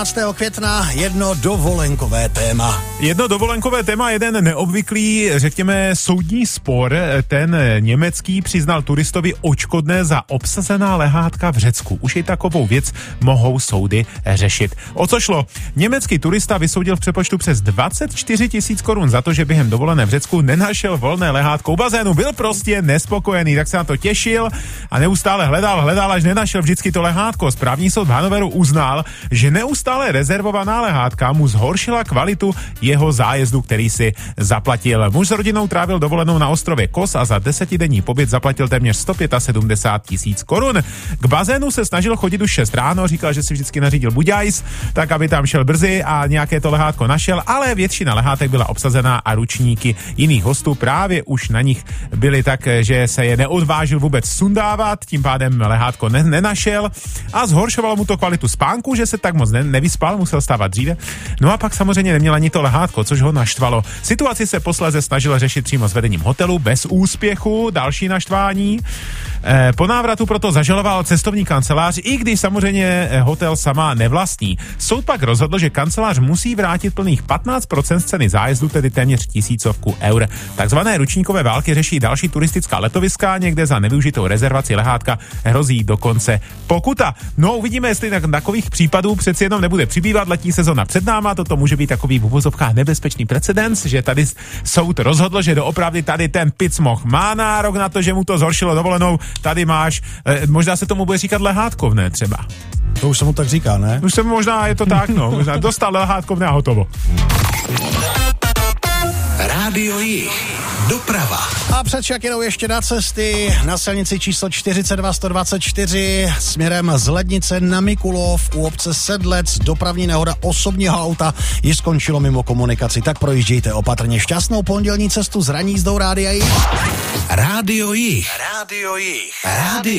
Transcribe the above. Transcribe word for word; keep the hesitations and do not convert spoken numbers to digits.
května jedno dovolenkové téma. Jedno dovolenkové téma, jeden neobvyklý, řekněme, soudní spor. Ten německý přiznal turistovi odškodné za obsazená lehátka v Řecku. Už i takovou věc mohou soudy řešit. O co šlo? Německý turista vysoudil v přepočtu přes dvacet čtyři tisíc korun za to, že během dovolené v Řecku nenašel volné lehátko u bazénu. Byl prostě nespokojený, tak se na to těšil a neustále hledal, hledal, až nenašel vždycky to lehátko. Správní soud v Hannoveru uznal, že neustále ale rezervovaná lehátka mu zhoršila kvalitu jeho zájezdu, který si zaplatil. Muž s rodinou trávil dovolenou na ostrově Kos a za desetidenní pobyt zaplatil téměř sto sedmdesát pět tisíc korun. K bazénu se snažil chodit už šest ráno, říkal, že si vždycky nařídil buďajs, tak aby tam šel brzy a nějaké to lehátko našel, ale většina lehátek byla obsazená a ručníky jiných hostů právě už na nich byly tak, že se je neodvážil vůbec sundávat, tím pádem lehátko ne- nenašel a zhoršovalo mu to kvalitu spánku, že se tak moc ne- nevyspal, musel stávat dříve. No a pak samozřejmě neměl ani to lehátko, což ho naštvalo. Situaci se posléze snažil řešit přímo s vedením hotelu, bez úspěchu, další naštvání. E, po návratu proto zažaloval cestovní kancelář, i když samozřejmě hotel sama nevlastní. Soud pak rozhodl, že kancelář musí vrátit plných patnáct procent z ceny zájezdu, tedy téměř tisícovku eur. Takzvané ručníkové války řeší další turistická letoviska, někde za nevyužitou rezervaci lehátka hrozí dokonce pokuta. No uvidíme, jestli na takových případů přeci jenom nebude přibývat, letní sezona před náma, toto může být takový v uvozovkách nebezpečný precedens, že tady soud rozhodl, že doopravdy tady ten picmoch má nárok na to, že mu to zhoršilo dovolenou, tady máš, eh, možná se tomu bude říkat lehátkovné třeba. To už se mu tak říká, ne? Už se mu možná, je to tak, no, možná dostal lehátkovné a hotovo. Rádio Jich. Doprava. A před Šakinou ještě na cesty na silnici číslo čtyřicet dva sto dvacet čtyři směrem z Lednice na Mikulov u obce Sedlec. Dopravní nehoda osobního auta ji skončilo mimo komunikaci, tak projíždějte opatrně. Šťastnou pondělní cestu z raní jízdou Rádia Jich. Rádio Jich. Rádio Jich. Rádio